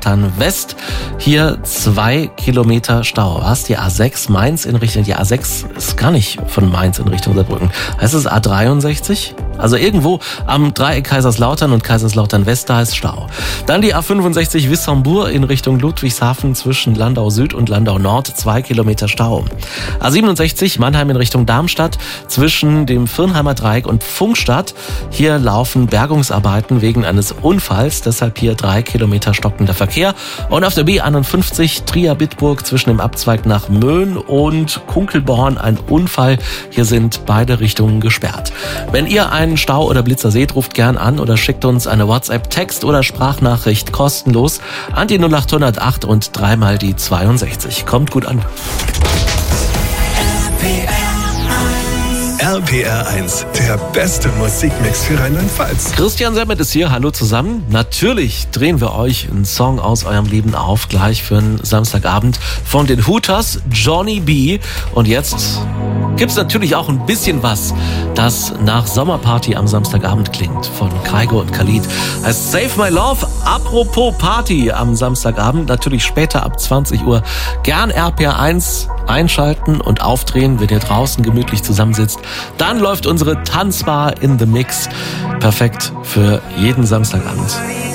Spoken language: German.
Kaiserslautern West. Hier 2 Kilometer Stau. Was? Die A6 Mainz in Richtung, die A6 ist gar nicht von Mainz in Richtung Saarbrücken. Heißt es A63? Also irgendwo am Dreieck Kaiserslautern und Kaiserslautern West, da ist Stau. Dann die A65 Wissembourg in Richtung Ludwigshafen zwischen Landau Süd und Landau Nord, 2 Kilometer Stau. A67 Mannheim in Richtung Darmstadt zwischen dem Virnheimer Dreieck und Pfungstadt. Hier laufen Bergungsarbeiten wegen eines Unfalls, deshalb hier 3 Kilometer stockender Verkehr. Und auf der B51 Trier-Bitburg zwischen dem Abzweig nach Möhn und Kunkelborn ein Unfall. Hier sind beide Richtungen gesperrt. Wenn ihr einen Stau oder Blitzer seht, ruft gern an oder schickt uns eine WhatsApp-Text- oder Sprachnachricht kostenlos an die 0808 und 3 mal die 62. Kommt gut an. RPR 1, der beste Musikmix für Rheinland-Pfalz. Christian Semmet ist hier, hallo zusammen. Natürlich drehen wir euch einen Song aus eurem Leben auf, gleich für einen Samstagabend von den Hooters, Johnny B. Und jetzt gibt's natürlich auch ein bisschen was, das nach Sommerparty am Samstagabend klingt, von Kygo und Khalid. Heißt Save My Love. Apropos Party am Samstagabend, natürlich später ab 20 Uhr. Gern RPR 1 einschalten und aufdrehen, wenn ihr draußen gemütlich zusammensitzt. Dann läuft unsere Tanzbar in the Mix. Perfekt für jeden Samstagabend.